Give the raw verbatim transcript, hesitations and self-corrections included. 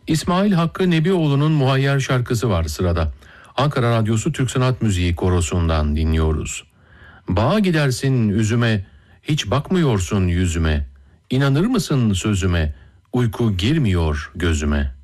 İsmail Hakkı Nebioğlu'nun Muhayyer şarkısı var sırada. Ankara Radyosu Türk Sanat Müziği Korosu'ndan dinliyoruz. Bağa gidersin üzüme, hiç bakmıyorsun yüzüme. İnanır mısın sözüme, uyku girmiyor gözüme.